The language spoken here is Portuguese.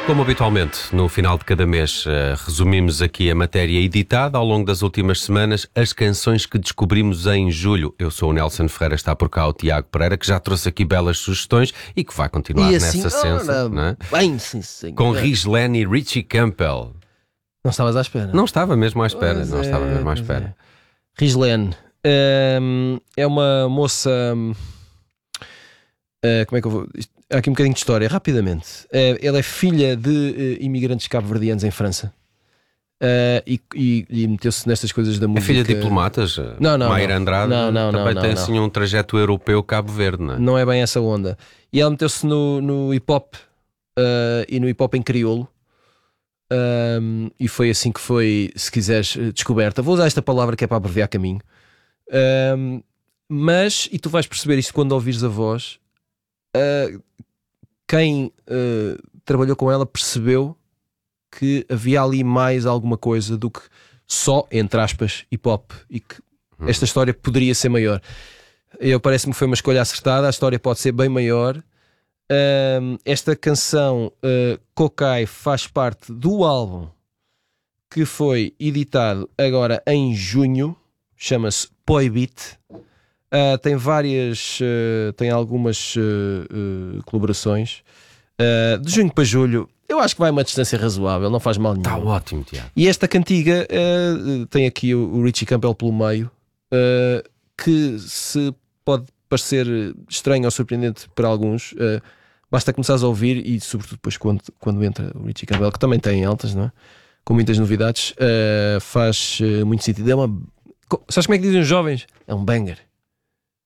Como habitualmente, no final de cada mês, resumimos aqui a matéria editada ao longo das últimas semanas, as canções que descobrimos em julho. Eu sou o Nelson Ferreira, está por cá o Tiago Pereira, que já trouxe aqui belas sugestões e que vai continuar assim, nessa sensa, não é? Bem, sim, sim. Com Rislene e Richie Campbell. Não estavas à espera? Não estava mesmo à espera, Pois não estava é, mesmo à pois espera. Rislene é uma moça. Como é que eu vou. Há aqui um bocadinho de história, rapidamente. Ela é filha de imigrantes cabo-verdianos em França. E meteu-se nestas coisas da É música. filha de diplomatas? Não. Mayra Andrade também tem não. assim um trajeto europeu Cabo Verde, não é? Não é bem essa onda. E ela meteu-se no hip-hop e no hip-hop em crioulo. E foi assim que foi, se quiseres, descoberta. Vou usar esta palavra que é para abreviar caminho. E tu vais perceber isto quando ouvires a voz. Quem trabalhou com ela percebeu que havia ali mais alguma coisa do que só, entre aspas, hip-hop, e que esta história poderia ser maior. Parece-me que foi uma escolha acertada. A história pode ser bem maior. Esta canção Kokai faz parte do álbum que foi editado agora em junho, chama-se Poi Beat. Tem algumas colaborações. De junho para julho, eu acho que vai uma distância razoável, não faz mal nenhum. Está ótimo, Tiago. E esta cantiga tem aqui o Richie Campbell pelo meio, que se pode parecer estranho ou surpreendente para alguns. Basta começares a ouvir e, sobretudo, depois quando entra o Richie Campbell, que também tem altas, não é? Com muitas novidades, faz muito sentido. Sabes como é que dizem os jovens? É um banger.